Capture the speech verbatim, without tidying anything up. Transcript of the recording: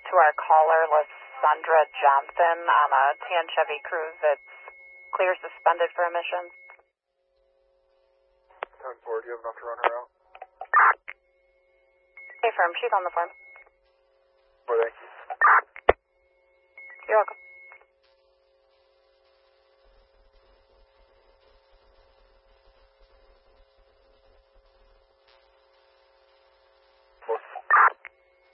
to our caller, Lysandra Johnson, on a tan Chevy Cruze that's clear suspended for emissions. ten four, do you have enough to run her out? Hey, firm, she's on the form. Well, thank you. You're welcome.